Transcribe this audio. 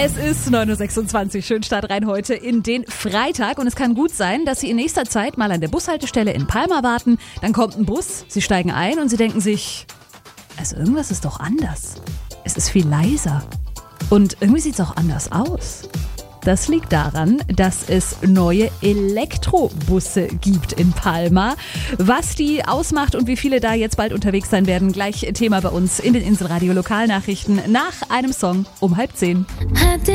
Es ist 9.26 Uhr. Schön Start rein heute in den Freitag. Und es kann gut sein, dass Sie in nächster Zeit mal an der Bushaltestelle in Palma warten. Dann kommt ein Bus, Sie steigen ein und Sie denken sich, also irgendwas ist doch anders. Es ist viel leiser. Und irgendwie sieht es auch anders aus. Das liegt daran, dass es neue Elektrobusse gibt in Palma. Was die ausmacht und wie viele da jetzt bald unterwegs sein werden, gleich Thema bei uns in den Inselradio Lokalnachrichten nach einem Song um 9:30.